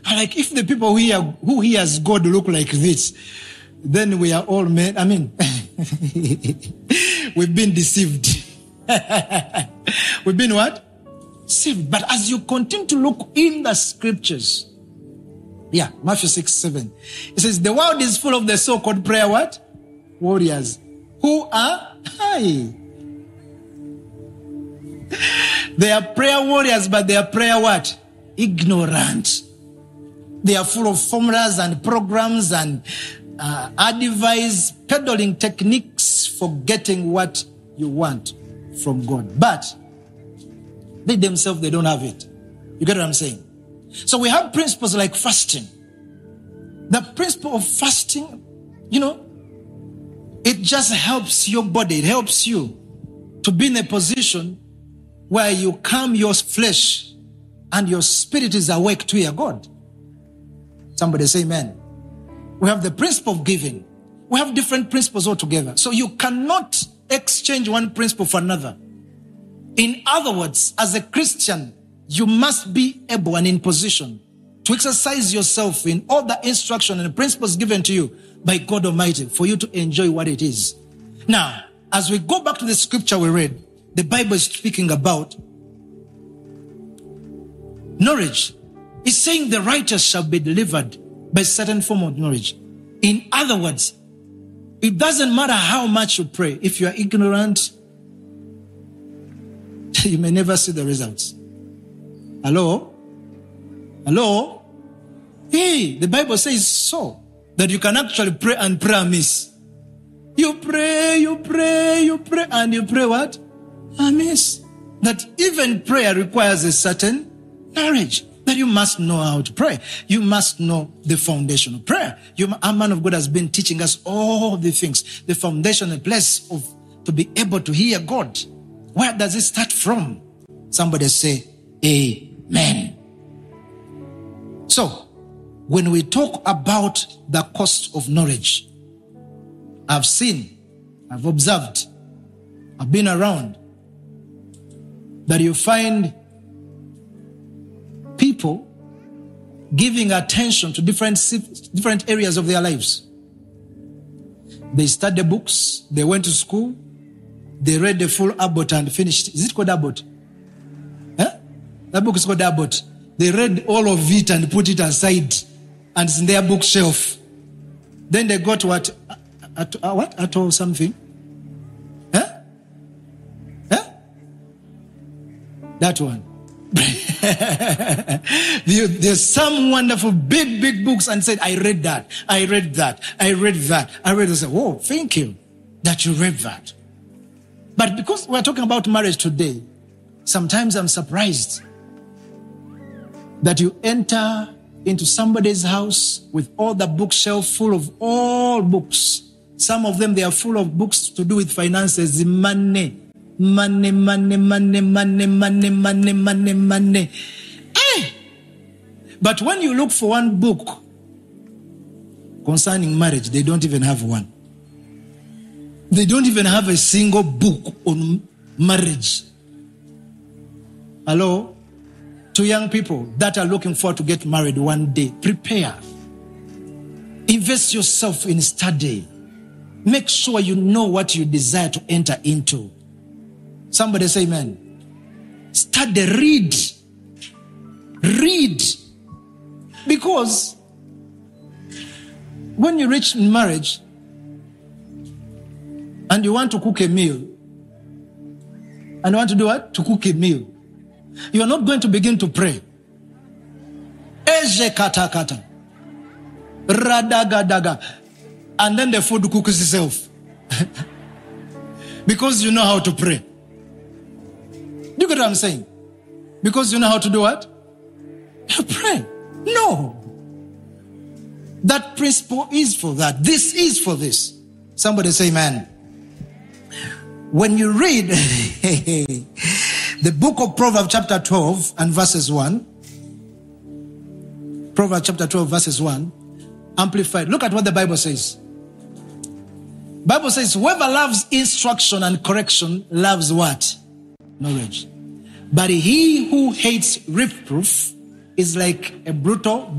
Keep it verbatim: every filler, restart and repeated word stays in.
Like if the people who hear, who hears God look like this, then we are all men. I mean, we've been deceived. We've been what? Deceived. But as you continue to look in the scriptures, yeah, Matthew six, seven, it says, the world is full of the so-called prayer what? Warriors. Who are high. They are prayer warriors, but they are prayer what? Ignorant. They are full of formulas and programs and uh, advice, peddling techniques for getting what you want from God. But they themselves, they don't have it. You get what I'm saying? So we have principles like fasting. The principle of fasting, you know, it just helps your body. It helps you to be in a position where you calm your flesh and your spirit is awake to hear God. Somebody say amen. We have the principle of giving. We have different principles altogether. So you cannot exchange one principle for another. In other words, as a Christian, you must be able and in position to exercise yourself in all the instruction and principles given to you by God Almighty for you to enjoy what it is. Now, as we go back to the scripture we read, the Bible is speaking about knowledge. It's saying the righteous shall be delivered by certain form of knowledge. In other words, it doesn't matter how much you pray. If you are ignorant, you may never see the results. Hello? Hello? Hey, the Bible says so, that you can actually pray and pray amiss. You pray, you pray, you pray, and you pray what? Amiss. That even prayer requires a certain knowledge. That you must know how to pray. You must know the foundation of prayer. You, a man of God has been teaching us all the things. The foundation, the place of to be able to hear God. Where does it start from? Somebody say, amen. So, when we talk about the cost of knowledge, I've seen, I've observed, I've been around, that you find people giving attention to different, different areas of their lives. They studied books, they went to school, they read the full Abbott and finished. Is it called Abbott? Huh? That book is called Abbott. They read all of it and put it aside and it's in their bookshelf. Then they got what? At, uh, what? At all something? Huh? Huh? That one. There's some wonderful big, big books and said, I read that, I read that, I read that, I read that. Oh, thank you that you read that. But because we're talking about marriage today, sometimes I'm surprised that you enter into somebody's house with all the bookshelf full of all books. Some of them, they are full of books to do with finances, money. Money, money, money, money, money, money, money, money. Hey! But when you look for one book concerning marriage, they don't even have one. They don't even have a single book on marriage. Hello? To young people that are looking forward to get married one day, prepare. Invest yourself in study. Make sure you know what you desire to enter into. Somebody say amen. Study, read. Read. Because when you reach marriage and you want to cook a meal, and you want to do what? To cook a meal. You are not going to begin to pray. Eje kata kata. Radaga daga. And then the food cooks itself. Because you know how to pray. You get what I'm saying? Because you know how to do what? You pray. No. That principle is for that. This is for this. Somebody say amen. When you read the book of Proverbs chapter twelve and verses one, Proverbs chapter twelve verses one, amplified. Look at what the Bible says. Bible says, whoever loves instruction and correction loves what? Knowledge. But he who hates reproof is like a brutal